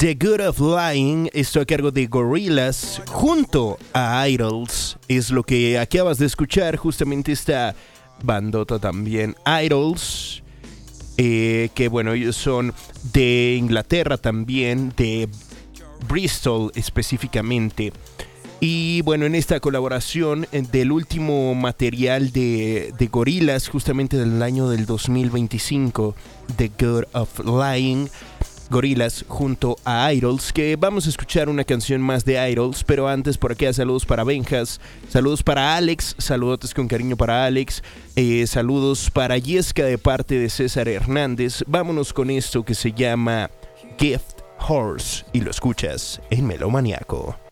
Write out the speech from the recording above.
The Good of Lying, esto a cargo de Gorillaz junto a Idols, es lo que acabas de escuchar, justamente esta bandota también, Idols, que bueno, ellos son de Inglaterra también, de Bristol específicamente. Y bueno, en esta colaboración del último material de Gorillaz, justamente del año del 2025, The Good of Lying, Gorillaz junto a Idols, que vamos a escuchar una canción más de Idols, pero antes por acá saludos para Benjas, saludos para Alex, saludotes con cariño para Alex, saludos para Yesca de parte de César Hernández. Vámonos con esto que se llama Gift Horse y lo escuchas en Melomaniaco.